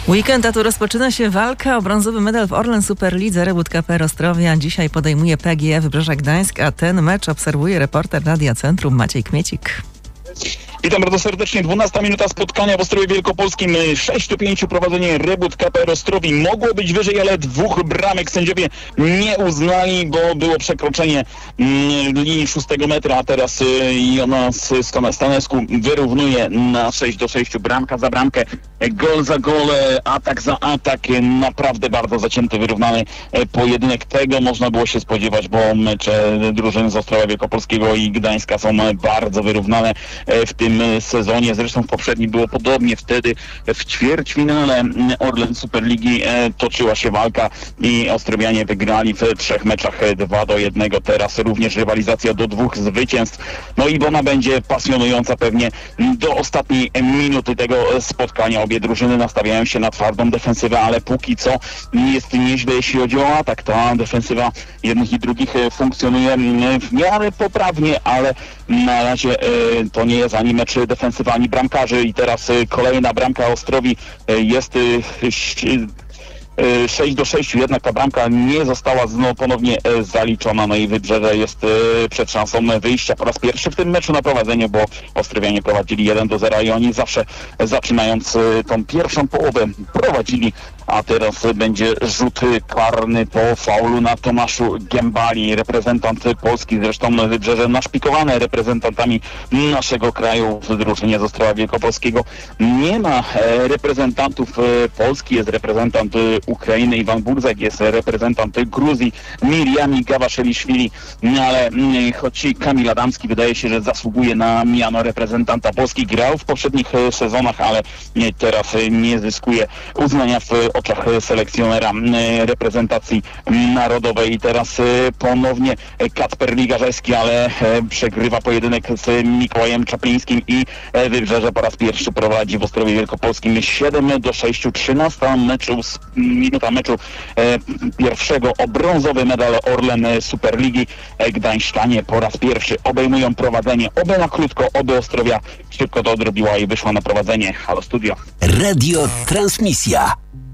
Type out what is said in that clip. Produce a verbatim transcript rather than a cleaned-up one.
Weekend, a tu rozpoczyna się walka o brązowy medal w Orlen Superlidze. Rebut K P R Ostrowia dzisiaj podejmuje P G E Wybrzeża Gdańsk, a ten mecz obserwuje reporter Radia Centrum Maciej Kmiecik. Witam bardzo serdecznie. dwunasta minuta spotkania w Ostrowie Wielkopolskim. sześć do pięciu prowadzenie Rebut K P R Ostrowi. Mogło być wyżej, ale dwóch bramek sędziowie nie uznali, bo było przekroczenie mm, linii szóstego metra, a teraz y, Jonas Stanescu wyrównuje na sześć do sześciu. Bramka za bramkę, gol za gol, atak za atak. Naprawdę bardzo zacięty, wyrównany pojedynek. Tego można było się spodziewać, bo mecze drużyny z Ostrowa Wielkopolskiego i Gdańska są bardzo wyrównane w tym sezonie. Zresztą w poprzednim było podobnie. Wtedy w ćwierćfinale Orlen Superligi toczyła się walka i ostrowianie wygrali w trzech meczach dwa do jednego. Teraz również rywalizacja do dwóch zwycięstw. No i ona będzie pasjonująca pewnie do ostatniej minuty tego spotkania. Obie drużyny nastawiają się na twardą defensywę, ale póki co jest nieźle, jeśli chodzi o atak. Ta defensywa jednych i drugich funkcjonuje w miarę poprawnie, ale na razie to nie jest ani mecz defensywa, ani bramkarzy. I teraz kolejna bramka Ostrowi jest sześć do sześciu, jednak ta bramka nie została znowu ponownie zaliczona, no i Wybrzeże jest przed szansą wyjścia po raz pierwszy w tym meczu na prowadzenie, bo Ostrowianie prowadzili jeden do zera i oni zawsze, zaczynając tą pierwszą połowę, prowadzili, a teraz będzie rzut karny po faulu na Tomaszu Gębali, reprezentant Polski, zresztą Wybrzeże naszpikowane reprezentantami naszego kraju w drużynie z Ostrowa Wielkopolskiego. Nie ma reprezentantów Polski, jest reprezentant Ukrainy, Iwan Burzek, jest reprezentant Gruzji, Miriam Gawaszeliszwili, ale choć Kamil Adamski wydaje się, że zasługuje na miano reprezentanta Polski, grał w poprzednich sezonach, ale teraz nie zyskuje uznania w oczach selekcjonera reprezentacji narodowej. I teraz ponownie Kacper Ligarzewski, ale przegrywa pojedynek z Mikołajem Czaplińskim i Wybrzeże po raz pierwszy prowadzi w Ostrowie Wielkopolskim siedem do sześciu. trzynasta meczu, minuta meczu e, pierwszego o brązowy medal Orlen Superligi. E, Gdańszczanie po raz pierwszy obejmują prowadzenie, oby na krótko, oby Ostrowia szybko to odrobiła i wyszła na prowadzenie. Halo Studio. Radio Transmisja.